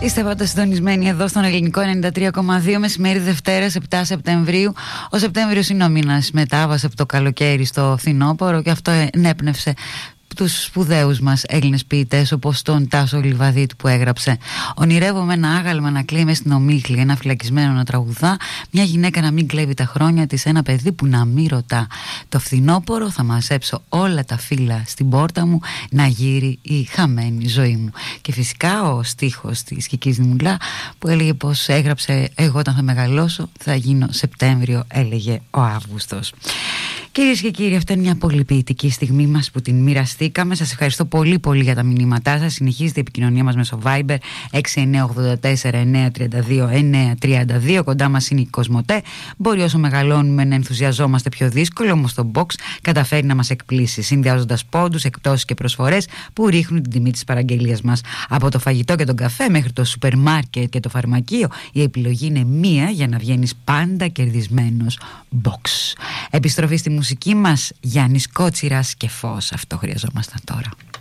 Είστε πάντα συντονισμένοι εδώ στον Ελληνικό 93,2, μεσημέρι Δευτέρας 7 Σεπτεμβρίου. Ο Σεπτέμβριος είναι ο μήνας μετάβαση από το καλοκαίρι στο φθινόπωρο και αυτό ενέπνευσε τους σπουδαίους μας Έλληνες ποιητές, όπως τον Τάσο Λιβαδίτη που έγραψε: «Ονειρεύομαι ένα άγαλμα να κλαίει μες στην ομίχλη, ένα φυλακισμένο να τραγουδά, μια γυναίκα να μην κλέβει τα χρόνια της, ένα παιδί που να μην ρωτά. Το φθινόπωρο θα μαζέψω όλα τα φύλλα στην πόρτα μου, να γύρει η χαμένη ζωή μου». Και φυσικά ο στίχος της Κικής Δημουλά που έλεγε πως έγραψε: «Εγώ όταν θα μεγαλώσω θα γίνω Σεπτέμβριο», έλεγε ο Αύγουστος. Κυρίες και κύριοι, αυτή είναι μια πολύ ποιητική στιγμή μας που την μοιραστήκαμε. Σας ευχαριστώ πολύ πολύ για τα μηνύματά σας. Συνεχίζεται η επικοινωνία μας μέσω Viber 6984-932-932. Κοντά μας είναι η Κοσμοτέ. Μπορεί όσο μεγαλώνουμε να ενθουσιαζόμαστε πιο δύσκολο, όμως το Box καταφέρει να μας εκπλήσει, συνδυάζοντας πόντους, εκπτώσεις και προσφορές που ρίχνουν την τιμή της παραγγελίας μας. Από το φαγητό και τον καφέ μέχρι το σούπερ μάρκετ και το φαρμακείο, η επιλογή είναι μία για να βγαίνεις πάντα κερδισμένος. Box. Επιστροφή στη μουσική μας, Γιάννης Κότσιρας και Φως. Αυτό χρειαζόμασταν τώρα.